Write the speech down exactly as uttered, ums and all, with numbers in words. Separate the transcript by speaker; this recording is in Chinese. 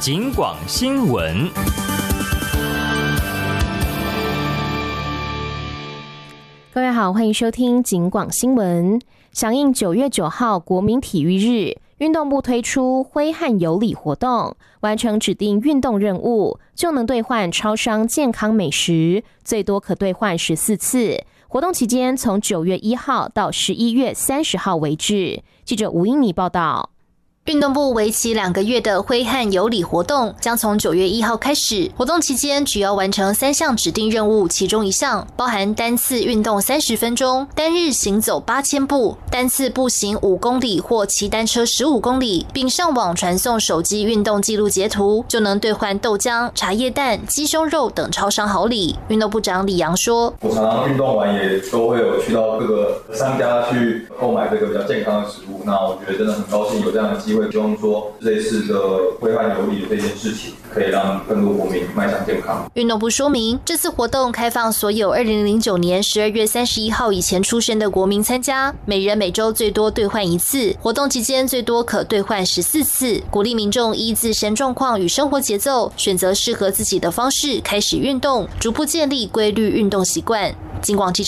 Speaker 1: 警广新闻。
Speaker 2: 各位好，欢迎收听警广新闻。响应九月九号国民体育日，运动部推出挥汗有礼活动，完成指定运动任务就能兑换超商健康美食，最多可兑换十四次。活动期间从九月一号到十一月三十号为止。记者吴英妮报道。
Speaker 3: 运动部为期两个月的挥汗有礼活动将从九月一号开始。活动期间，只要完成三项指定任务，其中一项包含单次运动三十分钟、单日行走八千步、单次步行五公里或骑单车十五公里，并上网传送手机运动记录截图，就能兑换豆浆、茶叶蛋、鸡胸肉等超商好礼。运动部长李阳说：“
Speaker 4: 我常常运动完也都会有去到各个商家去购买这个比较健康的食物，那我觉得真的很高兴有这样的机会。”希望说这次的挥汗有礼的这件事情，可以让更多国民迈向健康。
Speaker 3: 运动部说明，这次活动开放所有二零零九年十二月三十一号以前出生的国民参加，每人每周最多兑换一次，活动期间最多可兑换十四次，鼓励民众依自身状况与生活节奏，选择适合自己的方式开始运动，逐步建立规律运动习惯。警广记者